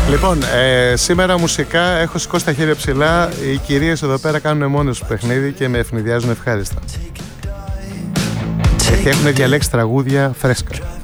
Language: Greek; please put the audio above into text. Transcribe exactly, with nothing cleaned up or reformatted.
Λοιπόν, ε, σήμερα μουσικά έχω σηκώσει τα χέρια ψηλά. Οι κυρίες εδώ πέρα κάνουν μόνες τους παιχνίδι και με ευνηδιάζουν ευχάριστα. Και έχουν διαλέξει τραγούδια φρέσκα.